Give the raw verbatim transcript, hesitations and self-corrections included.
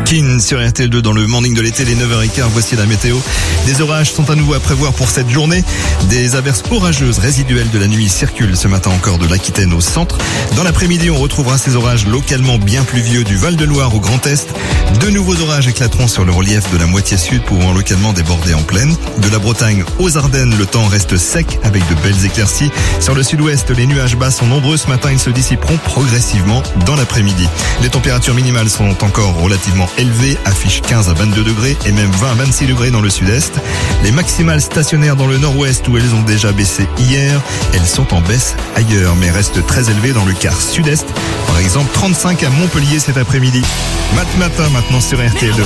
Kin sur R T L deux dans le morning de l'été, les neuf heures quinze, voici la météo. Des orages sont à nouveau à prévoir pour cette journée. Des averses orageuses résiduelles de la nuit circulent ce matin encore de l'Aquitaine au centre. Dans l'après-midi, on retrouvera ces orages localement bien pluvieux du Val-de-Loire au Grand Est. De nouveaux orages éclateront sur le relief de la moitié sud, pouvant localement déborder en plaine. De la Bretagne aux Ardennes, le temps reste sec avec de belles éclaircies. Sur le sud-ouest, les nuages bas sont nombreux ce matin, ils se dissiperont progressivement dans l'après-midi. Les températures minimales sont encore relativement élevées, affichent quinze à vingt-deux degrés et même vingt à vingt-six degrés dans le sud-est. Les maximales stationnaires dans le nord-ouest où elles ont déjà baissé hier, elles sont en baisse ailleurs mais restent très élevées dans le quart sud-est. Par exemple, trente-cinq à Montpellier cet après-midi. Mat matin maintenant sur R T L deux.